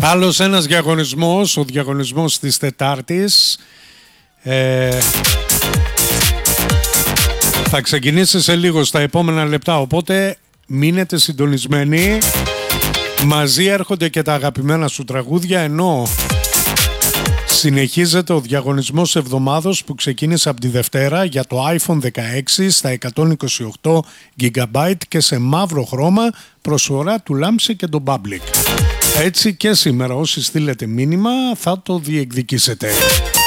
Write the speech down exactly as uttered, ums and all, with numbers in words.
Άλλος ένας διαγωνισμός, ο διαγωνισμός της Τετάρτης. Ε, θα ξεκινήσει σε λίγο στα επόμενα λεπτά, οπότε μείνετε συντονισμένοι. Μαζί έρχονται και τα αγαπημένα σου τραγούδια, ενώ συνεχίζεται ο διαγωνισμός εβδομάδος που ξεκίνησε από τη Δευτέρα για το άιφον δεκαέξι στα εκατόν είκοσι οκτώ τζι μπι και σε μαύρο χρώμα, προσφορά του Λάμψη και τον Public. Έτσι και σήμερα όσοι στείλετε μήνυμα θα το διεκδικήσετε.